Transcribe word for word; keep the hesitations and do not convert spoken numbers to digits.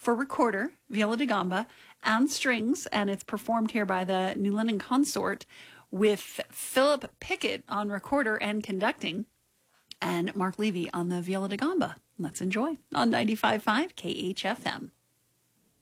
for recorder, viola da gamba, and strings, and it's performed here by the New London Consort with Philip Pickett on recorder and conducting, and Mark Levy on the viola da gamba. Let's enjoy on ninety-five point five K H F M.